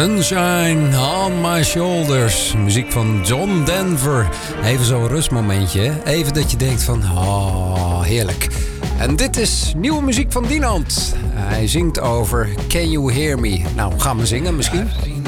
Sunshine on my shoulders. Muziek van John Denver. Even zo'n rustmomentje. Hè? Even dat je denkt van, oh, heerlijk. En dit is nieuwe muziek van Dinant. Hij zingt over Can You Hear Me? Nou, gaan we zingen misschien?